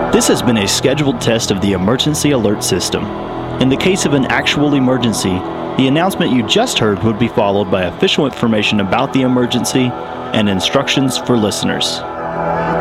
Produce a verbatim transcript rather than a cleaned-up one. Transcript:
This has been a scheduled test of the emergency alert system. In the case of an actual emergency, the announcement you just heard would be followed by official information about the emergency and instructions for listeners.